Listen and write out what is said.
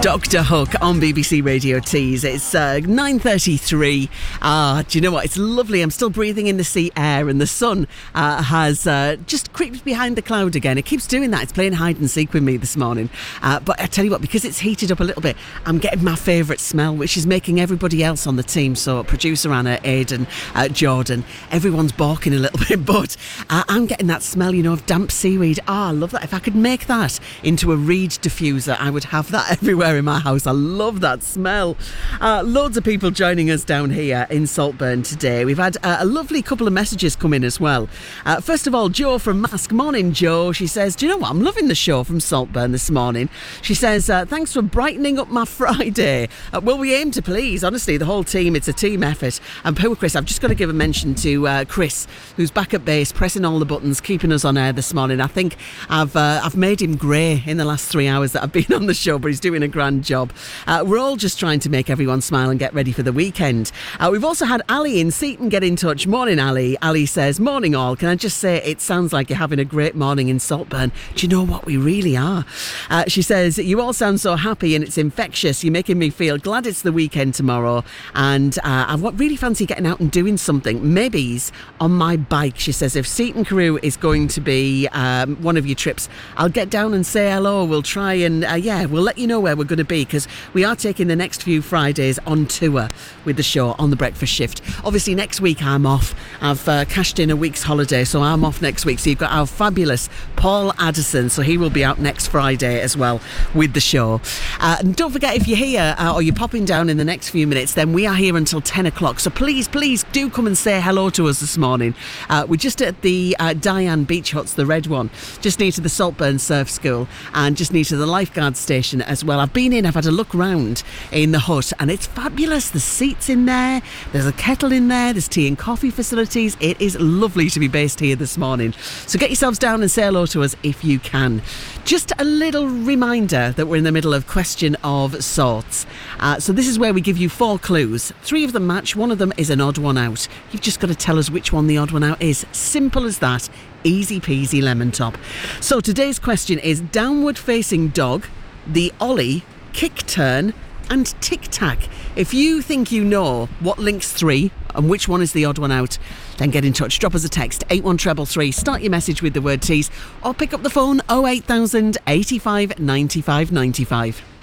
Dr. Hook on BBC Radio Tees. It's 9:33. Do you know what? It's lovely. I'm still breathing in the sea air, and the sun has just creeped behind the cloud again. It keeps doing that. It's playing hide and seek with me this morning. But I tell you what, because it's heated up a little bit, I'm getting my favourite smell, which is making everybody else on the team. So producer Anna, Aidan, Jordan, everyone's balking a little bit, but I'm getting that smell, of damp seaweed. I love that. If I could make that into a reed diffuser, I would have that everywhere in my house. I love that smell. Loads of people joining us down here in Saltburn today. We've had a lovely couple of messages come in as well. First of all, Jo from Mask. Morning, Jo. She says, do you know what? I'm loving the show from Saltburn this morning. She says, thanks for brightening up my Friday. Well, we aim to please. Honestly, the whole team, it's a team effort. And poor Chris, I've just got to give a mention to Chris, who's back at base, pressing all the buttons, keeping us on air this morning. I think I've made him grey in the last 3 hours that I've been on the show, but he's doing a grand job. We're all just trying to make everyone smile and get ready for the weekend. We've also had Ali in Seaton get in touch. Morning, Ali. Ali says, morning all. Can I just say it sounds like you're having a great morning in Saltburn. Do you know what? We really are. She says, you all sound so happy and it's infectious. You're making me feel glad it's the weekend tomorrow, and I really fancy getting out and doing something. Maybe's on my bike. She says, if Seaton Crew is going to be one of your trips, I'll get down and say hello. We'll try and we'll let you know where we're going to be, because we are taking the next few Fridays on tour with the show on the breakfast shift. Obviously next week I'm off. I've cashed in a week's holiday, so I'm off next week. So you've got our fabulous Paul Addison, so he will be out next Friday as well with the show. And don't forget, if you're here or you're popping down in the next few minutes, then we are here until 10 o'clock. So please do come and say hello to us this morning. We're just at the Diane Beach Huts, the red one, just near to the Saltburn Surf School and just near to the lifeguard station as well. I've had a look round in the hut and it's fabulous. There's seats in there, there's a kettle in there, there's tea and coffee facilities. It is lovely to be based here this morning. So get yourselves down and say hello to us if you can. Just a little reminder that we're in the middle of Question of Sorts. So this is where we give you 4 clues. 3 of them match, 1 of them is an odd one out. You've just got to tell us which one the odd one out is. Simple as that. Easy peasy lemon top. So today's question is downward facing dog, the ollie, kick turn and tic-tac. If you think you know what links 3 and which one is the odd one out, then get in touch. Drop us a text, 81333. Start your message with the word tease or pick up the phone 08000 85 95 95.